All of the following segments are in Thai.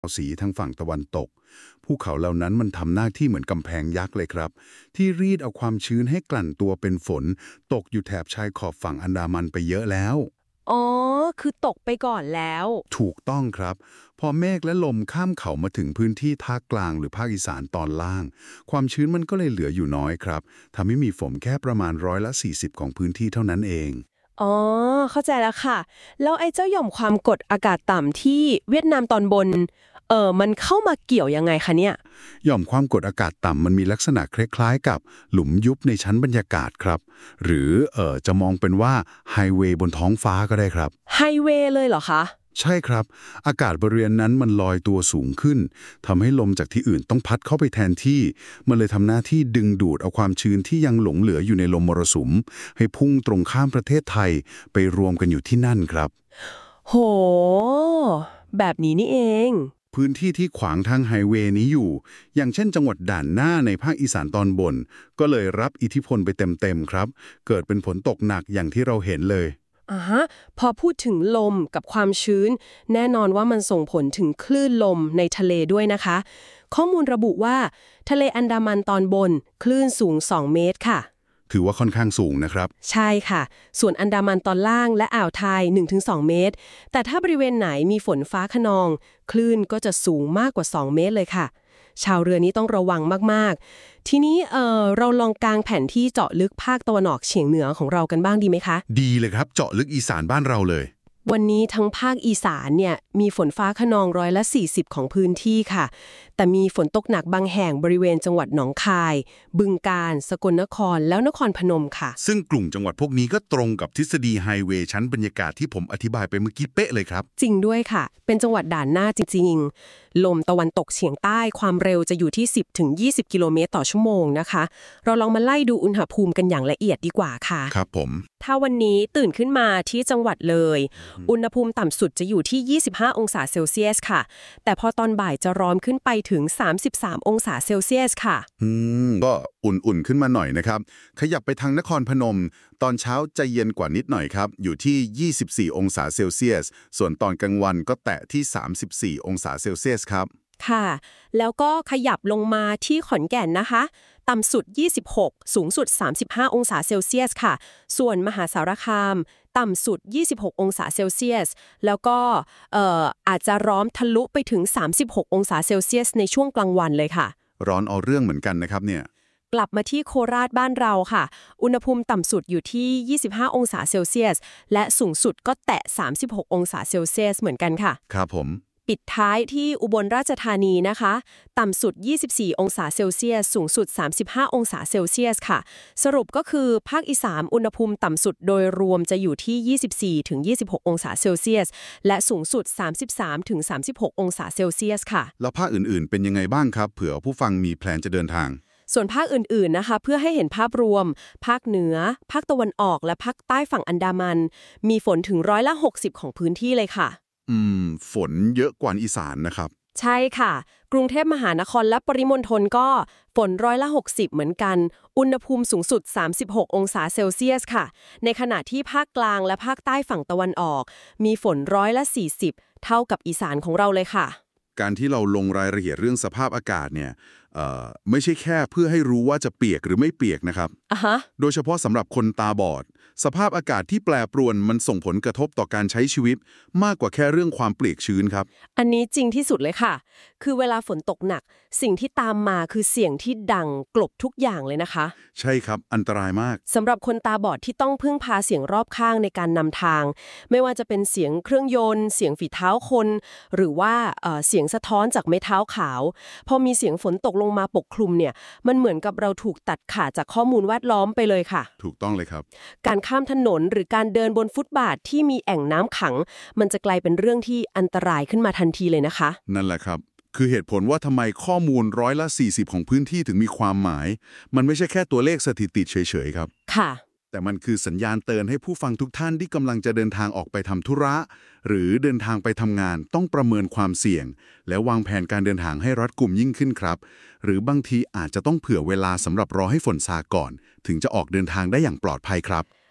สีทางฝั่งตะวันตกภูเขาเหล่านั้นมันทำหน้าที่เหมือนกำแพงยักษ์เลยครับที่รีดเอาความชื้นให้กลั่นตัวเป็นฝนตกอยู่แถบชายขอบฝั่งอันดามันไปเยอะแล้วอ๋อคือตกไปก่อนแล้วถูกต้องครับพอเมฆและลมข้ามเขามาถึงพื้นที่ภาคกลางหรือภาคอีสานตอนล่างความชื้นมันก็เลยเหลืออยู่น้อยครับทำให้มีฝนแค่ประมาณ40%ของพื้นที่เท่านั้นเองอ๋อเข้าใจแล้วค่ะแล้วไอ้เจ้าหย่อมความกดอากาศต่ำที่เวียดนามตอนบนมันเข้ามาเกี่ยวยังไงคะเนี่ยหย่อมความกดอากาศต่ำมันมีลักษณะคล้ายๆกับหลุมยุบในชั้นบรรยากาศครับหรือจะมองเป็นว่าไฮเวย์บนท้องฟ้าก็ได้ครับไฮเวย์เลยเหรอคะใช่ครับอากาศบริเวณนั้นมันลอยตัวสูงขึ้นทำให้ลมจากที่อื่นต้องพัดเข้าไปแทนที่มันเลยทำหน้าที่ดึงดูดเอาความชื้นที่ยังหลงเหลืออยู่ในลมมรสุมให้พุ่งตรงข้ามประเทศไทยไปรวมกันอยู่ที่นั่นครับโหแบบนี้นี่เองพื้นที่ที่ขวางทางไฮเวย์นี้อยู่อย่างเช่นจังหวัดด่านหน้าในภาคอีสานตอนบนก็เลยรับอิทธิพลไปเต็มๆครับเกิดเป็นฝนตกหนักอย่างที่เราเห็นเลยอ่าฮะพอพูดถึงลมกับความชื้นแน่นอนว่ามันส่งผลถึงคลื่นลมในทะเลด้วยนะคะข้อมูลระบุว่าทะเลอันดามันตอนบนคลื่นสูง2 เมตรค่ะถือว่าค่อนข้างสูงนะครับใช่ค่ะส่วนอันดามันตอนล่างและอ่าวไทย 1-2 เมตรแต่ถ้าบริเวณไหนมีฝนฟ้าคะนองคลื่นก็จะสูงมากกว่า2 เมตรเลยค่ะชาวเรือนี้ต้องระวังมากๆทีนี้เราลองกางแผนที่เจาะลึกภาคตะวันออกเฉียงเหนือของเรากันบ้างดีไหมคะดีเลยครับเจาะลึกอีสานบ้านเราเลยวันนี้ทั้งภาคอีสานเนี่ยมีฝนฟ้าคะนอง40%ของพื้นที่ค่ะแต่มีฝนตกหนักบางแห่งบริเวณจังหวัดหนองคายบึงกาฬสกลนครแล้วนครพนมค่ะซึ่งกลุ่มจังหวัดพวกนี้ก็ตรงกับทฤษฎีไฮเวย์ชั้นบรรยากาศที่ผมอธิบายไปเมื่อกี้เป๊ะเลยครับจริงด้วยค่ะเป็นจังหวัดด่านหน้าจริงๆลมตะวันตกเฉียงใต้ความเร็วจะอยู่ที่10-20 กิโลเมตรต่อชั่วโมงนะคะเราลองมาไล่ดูอุณหภูมิกันอย่างละเอียดดีกว่าค่ะครับผมถ้าวันนี้ตื่นขึ้นมาที่จังหวัดเลยอุณหภูมิต่ำสุดจะอยู่ที่25องศาเซลเซียสค่ะแต่พอตอนบ่ายจะร้อนขึ้นไปถึง33องศาเซลเซียสค่ะก็อุ่นๆขึ้นมาหน่อยนะครับขยับไปทางนครพนมตอนเช้าจะเย็นกว่านิดหน่อยครับอยู่ที่24องศาเซลเซียสส่วนตอนกลางวันก็แตะที่34องศาเซลเซียสครับค่ะแล้วก็ขยับลงมาที่ขอนแก่นนะคะต่ำสุด26สูงสุด35องศาเซลเซียสค่ะส่วนมหาสารคามต่ำสุด26องศาเซลเซียสแล้วก็อาจจะร้อนทะลุไปถึง36องศาเซลเซียสในช่วงกลางวันเลยค่ะร้อนเอาเรื่องเหมือนกันนะครับเนี่ยกลับมาที่โคราชบ้านเราค่ะอุณหภูมิต่ำสุดอยู่ที่25องศาเซลเซียสและสูงสุดก็แตะ36องศาเซลเซียสเหมือนกันค่ะครับผมปิดท้ายที่อุบลราชธานีนะคะต่ำสุด24องศาเซลเซียสสูงสุด35องศาเซลเซียสค่ะสรุปก็คือภาคอีสานอุณหภูมิต่ำสุดโดยรวมจะอยู่ที่24-26องศาเซลเซียสและสูงสุด33-36องศาเซลเซียสค่ะแล้วภาคอื่นๆเป็นยังไงบ้างครับเผื่อผู้ฟังมีแพลนจะเดินทางส่วนภาคอื่นๆนะคะเพื่อให้เห็นภาพรวมภาคเหนือภาคตะวันออกและภาคใต้ฝั่งอันดามันมีฝนถึง60%ของพื้นที่เลยค่ะฝนเยอะกว่าอีสานนะครับใช่ค่ะกรุงเทพมหานครและปริมณฑลก็ฝน60%เหมือนกันอุณหภูมิสูงสุด36องศาเซลเซียสค่ะในขณะที่ภาคกลางและภาคใต้ฝั่งตะวันออกมีฝน40%เท่ากับอีสานของเราเลยค่ะการที่เราลงรายละเอียดเรื่องสภาพอากาศเนี่ยไม่ใช่แค่เพื่อให้รู้ว่าจะเปียกหรือไม่เปียกนะครับโดยเฉพาะสำหรับคนตาบอดสภาพอากาศที่แปรปรวนมันส่งผลกระทบต่อการใช้ชีวิตมากกว่าแค่เรื่องความเปียกชื้นครับอันนี้จริงที่สุดเลยค่ะคือเวลาฝนตกหนักสิ่งที่ตามมาคือเสียงที่ดังกลบทุกอย่างเลยนะคะใช่ครับอันตรายมากสำหรับคนตาบอดที่ต้องพึ่งพาเสียงรอบข้างในการนำทางไม่ว่าจะเป็นเสียงเครื่องยนต์เสียงฝีเท้าคนหรือว่าเสียงสะท้อนจากไม้เท้าขาวพอมีเสียงฝนตกลงมาปกคลุมเนี่ยมันเหมือนกับเราถูกตัดขาดจากข้อมูลแวดล้อมไปเลยค่ะถูกต้องเลยครับการข้ามถนนหรือการเดินบนฟุตบาทที่มีแอ่งน้ำขังมันจะกลายเป็นเรื่องที่อันตรายขึ้นมาทันทีเลยนะคะนั่นแหละครับคือเหตุผลว่าทำไมข้อมูล40%ของพื้นที่ถึงมีความหมายมันไม่ใช่แค่ตัวเลขสถิติเฉยๆครับค่ะแต่มันคือสัญญาณเตือนให้ผู้ฟังทุกท่านที่กำลังจะเดินทางออกไปทำธุระหรือเดินทางไปทำงานต้องประเมินความเสี่ยงและวางแผนการเดินทางให้รัดกุมยิ่งขึ้นครับหรือบางทีอาจจะต้องเผื่อเวลาสำหรับรอให้ฝนซาก่อนถึงจะออกเดินทางได้อย่างปลอดภัยครับ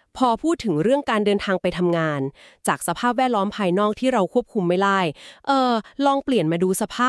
พอพูดถึงเรื่องการเดินทางไปทำงานจากสภาพแวดล้อมภายนอกที่เราควบคุมไม่ได้ลองเปลี่ยนมาดูสภาพ